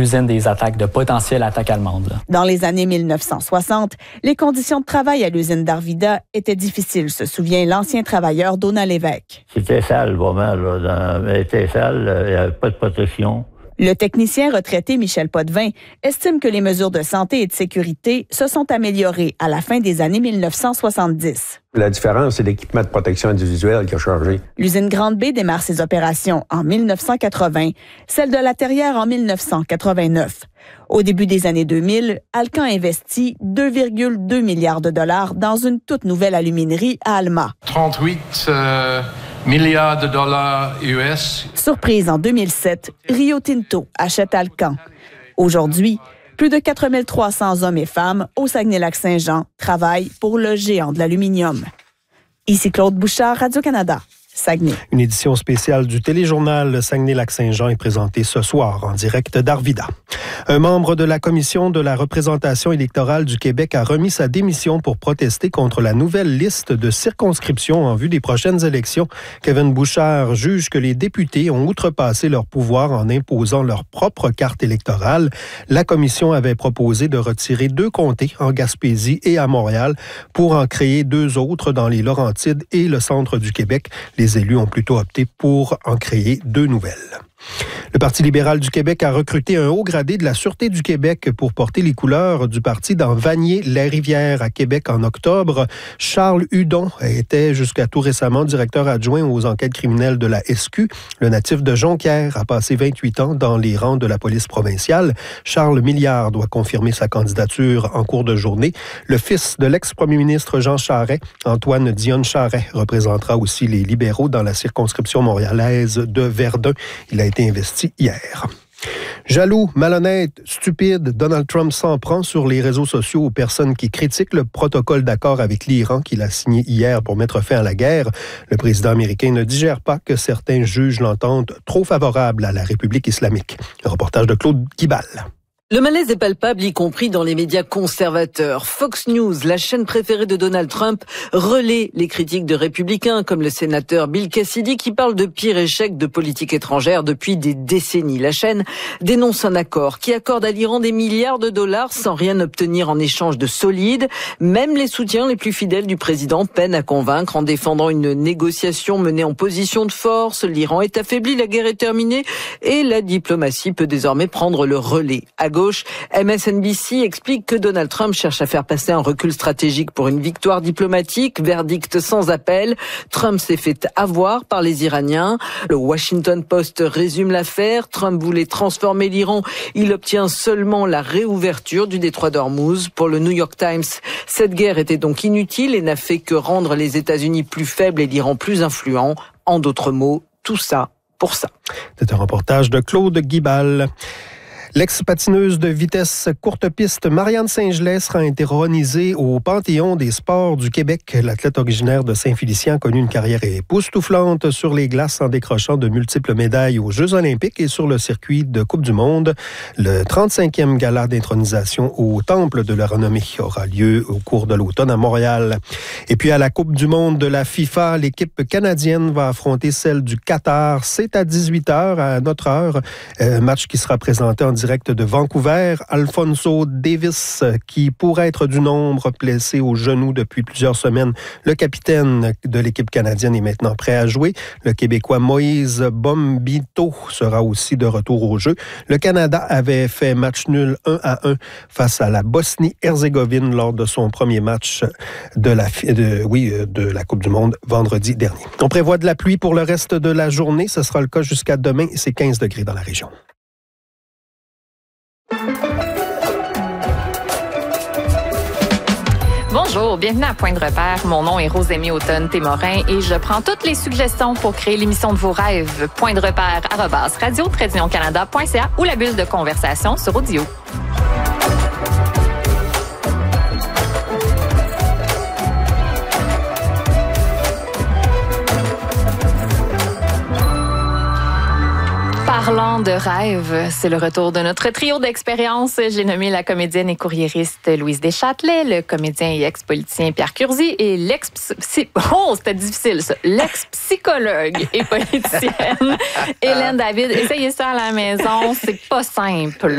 l'usine de potentielles attaques allemandes. Là. Dans les années 1960, les conditions de travail à l'usine d'Arvida étaient difficiles, se souvient l'ancien travailleur Donald Lévesque. C'était sale, vraiment. C'était sale, il n'y avait pas de protection. Le technicien retraité Michel Potvin estime que les mesures de santé et de sécurité se sont améliorées à la fin des années 1970. La différence, c'est l'équipement de protection individuelle qui a changé. L'usine Grande Bay démarre ses opérations en 1980, celle de La Terrière en 1989. Au début des années 2000, Alcan investit 2,2 milliards de dollars dans une toute nouvelle aluminerie à Alma. 38 milliards de dollars US. Surprise en 2007, Rio Tinto achète Alcan. Aujourd'hui, plus de 4300 hommes et femmes au Saguenay-Lac-Saint-Jean travaillent pour le géant de l'aluminium. Ici Claude Bouchard, Radio-Canada. Saguenay. Une édition spéciale du téléjournal Saguenay-Lac-Saint-Jean est présentée ce soir en direct d'Arvida. Un membre de la Commission de la représentation électorale du Québec a remis sa démission pour protester contre la nouvelle liste de circonscriptions en vue des prochaines élections. Kevin Bouchard juge que les députés ont outrepassé leur pouvoir en imposant leur propre carte électorale. La Commission avait proposé de retirer 2 comtés en Gaspésie et à Montréal pour en créer 2 autres dans les Laurentides et le centre du Québec. Les élus ont plutôt opté pour en créer 2 nouvelles. Le Parti libéral du Québec a recruté un haut gradé de la Sûreté du Québec pour porter les couleurs du parti dans Vanier-la-Rivière à Québec en octobre. Charles Hudon était jusqu'à tout récemment directeur adjoint aux enquêtes criminelles de la SQ. Le natif de Jonquière a passé 28 ans dans les rangs de la police provinciale. Charles Milliard doit confirmer sa candidature en cours de journée. Le fils de l'ex-premier ministre Jean Charest, Antoine Dionne Charest, représentera aussi les libéraux dans la circonscription montréalaise de Verdun. Il a été investi hier. Jaloux, malhonnête, stupide, Donald Trump s'en prend sur les réseaux sociaux aux personnes qui critiquent le protocole d'accord avec l'Iran qu'il a signé hier pour mettre fin à la guerre. Le président américain ne digère pas que certains jugent l'entente trop favorable à la République islamique. Un reportage de Claude Guibal. Le malaise est palpable, y compris dans les médias conservateurs. Fox News, la chaîne préférée de Donald Trump, relaie les critiques de républicains, comme le sénateur Bill Cassidy, qui parle de pire échec de politique étrangère depuis des décennies. La chaîne dénonce un accord qui accorde à l'Iran des milliards de dollars sans rien obtenir en échange de solide. Même les soutiens les plus fidèles du président peinent à convaincre en défendant une négociation menée en position de force. L'Iran est affaibli, la guerre est terminée et la diplomatie peut désormais prendre le relais. À gauche, MSNBC explique que Donald Trump cherche à faire passer un recul stratégique pour une victoire diplomatique, verdict sans appel. Trump s'est fait avoir par les Iraniens. Le Washington Post résume l'affaire. Trump voulait transformer l'Iran. Il obtient seulement la réouverture du détroit d'Ormuz. Pour le New York Times, cette guerre était donc inutile et n'a fait que rendre les États-Unis plus faibles et l'Iran plus influent. En d'autres mots, tout ça pour ça. C'est un reportage de Claude Guibal. L'ex-patineuse de vitesse courte piste Marianne Saint-Gelais sera intronisée au Panthéon des sports du Québec. L'athlète originaire de Saint-Félicien a connu une carrière époustouflante sur les glaces en décrochant de multiples médailles aux Jeux olympiques et sur le circuit de Coupe du Monde. Le 35e gala d'intronisation au Temple de la renommée aura lieu au cours de l'automne à Montréal. Et puis à la Coupe du Monde de la FIFA, l'équipe canadienne va affronter celle du Qatar. C'est à 18h à notre heure. Match qui sera présenté en direct de Vancouver. Alphonso Davis, qui pourrait être du nombre, blessé au genou depuis plusieurs semaines. Le capitaine de l'équipe canadienne est maintenant prêt à jouer. Le Québécois Moïse Bombito sera aussi de retour au jeu. Le Canada avait fait match nul 1-1 face à la Bosnie-Herzégovine lors de son premier match de la Coupe du Monde vendredi dernier. On prévoit de la pluie pour le reste de la journée. Ce sera le cas jusqu'à demain. C'est 15 degrés dans la région. Bonjour, bienvenue à Point de repère. Mon nom est Rosémie Automne-Témorin et je prends toutes les suggestions pour créer l'émission de vos rêves. Point de repère @radio-canada.ca ou la bulle de conversation sur audio. Parlant de rêve, c'est le retour de notre trio d'expérience. J'ai nommé la comédienne et courriériste Louise Deschâtelet, le comédien et ex-politicien Pierre Curzi et c'était difficile ça, l'ex-psychologue et politicienne Hélène David. Essayez ça à la maison, c'est pas simple.